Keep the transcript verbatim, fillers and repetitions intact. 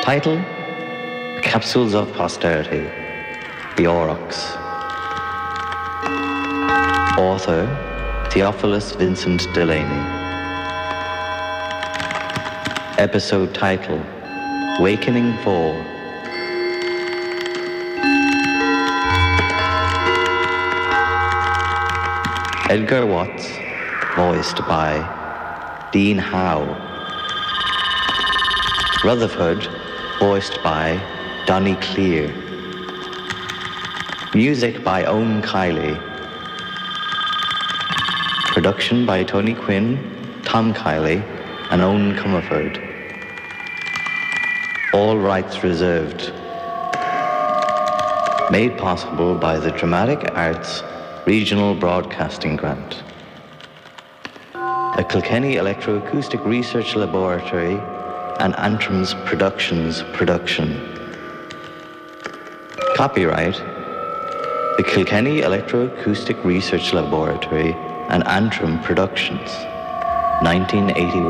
Title: Capsules of Posterity, The Aurochs. Author: Theophilus Vincent Delaney. Episode title: Wakening four. Edgar Watts, voiced by Dean Howe. Rutherford, voiced by Donnie Clear. Music by Owen Kiley. Production by Tony Quinn, Tom Kiley, and Owen Comerford. All rights reserved. Made possible by the Dramatic Arts Regional Broadcasting Grant. A Kilkenny Electroacoustic Research Laboratory and Antrum's Productions production. Copyright: the Kilkenny Electroacoustic Research Laboratory and Antrim Productions, nineteen eighty-one.